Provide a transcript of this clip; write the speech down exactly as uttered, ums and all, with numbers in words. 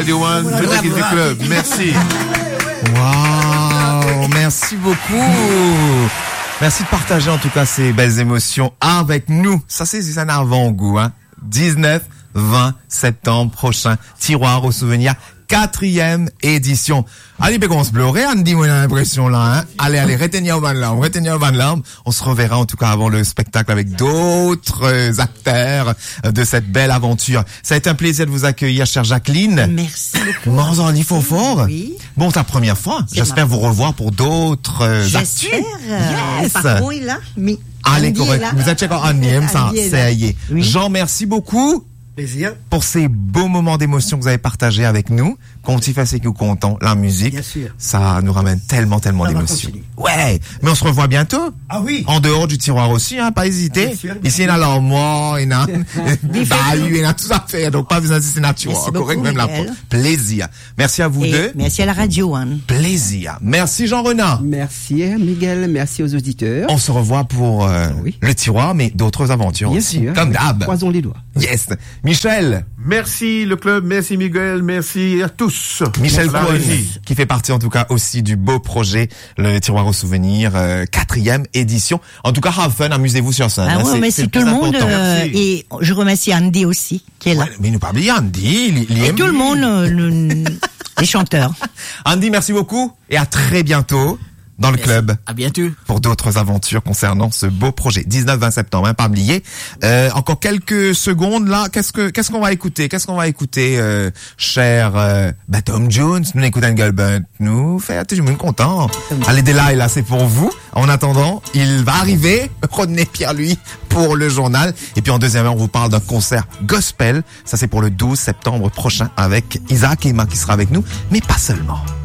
Radio One, toute l'équipe du club. Merci. Waouh, merci beaucoup. Merci de partager en tout cas ces belles émotions avec nous. Ça c'est un avant-goût, hein. dix-neuf vingt septembre prochain, Tiroir aux souvenirs, quatrième édition. Allez, ben, on se bleurait, Andy, on a l'impression là, hein. Allez, allez, retenez au Van Larme, retenez au Van Larme. On se reverra en tout cas avant le spectacle avec d'autres acteurs de cette belle aventure. Ça a été un plaisir de vous accueillir, chère Jacqueline. Merci beaucoup. Morzani Fort. Oui. Bon, c'est la première fois. C'est J'espère ma... vous revoir pour d'autres actus. J'espère. Euh, yes. Le patron est là. Mais allez, Andy correct. Vous êtes chez Andy, ça, ça y est. Oui. Jean, merci beaucoup. Plaisir. Pour ces beaux moments d'émotion que vous avez partagés avec nous. Quand on fait, c'est que nous comptons la musique. Bien sûr. Ça nous ramène tellement, tellement Ça va d'émotions. continuer. Ouais. Mais on se revoit bientôt. Ah oui. En dehors du tiroir aussi, hein, pas hésiter. Bien sûr, bien Ici, il y a l'armoire, il y a des bahus, il y a tout ça à faire. Donc, pas besoin d'insister naturel. Merci Correct, beaucoup, même la Miguel. porte. Plaisir. Merci à vous Et deux. merci à la radio, Anne. Plaisir. Merci Jean-Renard. Merci Miguel, merci aux auditeurs. On se revoit pour euh, Oui. le tiroir, mais d'autres aventures Bien aussi. sûr. Comme d'hab. Croisons les doigts. Yes. Michel. Merci le club, merci Miguel, merci à tous. Michel La Cohen, régie. qui fait partie en tout cas aussi du beau projet, le Tiroir aux souvenirs, euh, quatrième édition. En tout cas, have fun, amusez-vous sur scène. Ah hein, ouais, c'est- mais c'est c'est tout le plus monde. important. euh, Merci. et je remercie Andy aussi, qui est là. Ouais, mais nous parle bien, Andy. il- il Et aime tout le bien. monde, euh, le- les chanteurs. Andy, merci beaucoup et à très bientôt dans le club À bientôt. pour d'autres aventures concernant ce beau projet. dix-neuf vingt septembre, hein, pas oublier. Euh, encore quelques secondes là. Qu'est-ce que qu'est-ce qu'on va écouter Qu'est-ce qu'on va écouter, euh, cher euh, bah, Tom Jones. Nous écoutons un Galbert. Nous fait tout le monde content. Allez, Delilah, là, c'est pour vous. En attendant, il va arriver. Rodney Pierre-Louis pour le journal. Et puis en deuxième heure, on vous parle d'un concert gospel. Ça, c'est pour le douze septembre prochain avec Isaac Emma qui sera avec nous, mais pas seulement.